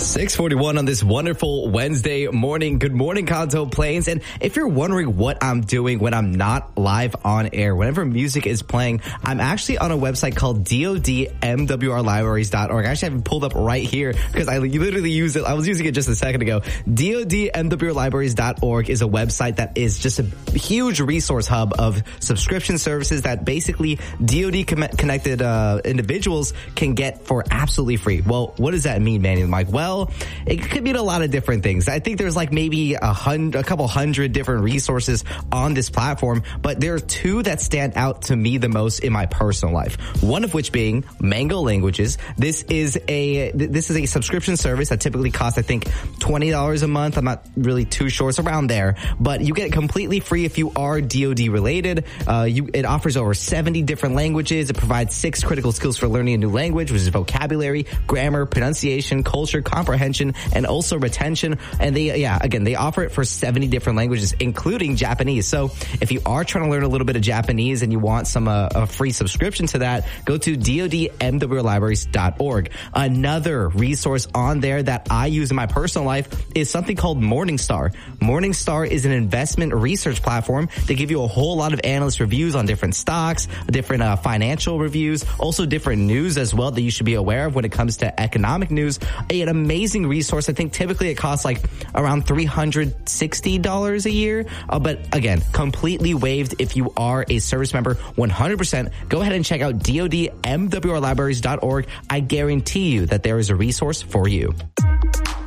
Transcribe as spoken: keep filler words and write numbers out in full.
six forty-one on this wonderful Wednesday morning. Good morning, Kanto Plains. And if you're wondering what I'm doing when I'm not live on air, whenever music is playing, I'm actually on a website called D O D M W R libraries dot org. I actually have it pulled up right here because I literally use it. I was using it just a second ago. D O D M W R libraries dot org is a website that is just a huge resource hub of subscription services that basically D O D connected uh, individuals can get for absolutely free. Well, what does that mean, Manny and Mike? Well, it could mean a lot of different things. I think there's like maybe a hundred, a couple hundred different resources on this platform, but there are two that stand out to me the most in my personal life. One of which being Mango Languages. This is a this is a subscription service that typically costs, I think, twenty dollars a month. I'm not really too sure. It's around there, but you get it completely free if you are D O D related. Uh, you it offers over seventy different languages. It provides six critical skills for learning a new language, which is vocabulary, grammar, pronunciation, culture, comprehension, and also retention. And they, yeah, again, they offer it for seventy different languages, including Japanese. So if you are trying to learn a little bit of Japanese and you want some uh, a free subscription to that, go to D O D M W R libraries dot org. Another resource on there that I use in my personal life is something called Morningstar. Morningstar is an investment research platform. They give you a whole lot of analyst reviews on different stocks, different uh, financial reviews, also different news as well that you should be aware of when it comes to economic news. An amazing resource. I think typically it costs like around three hundred sixty dollars a year. Uh, but again, completely waived if you are a service member, one hundred percent. Go ahead and check out D O D M W R libraries dot org. I guarantee you that there is a resource for you.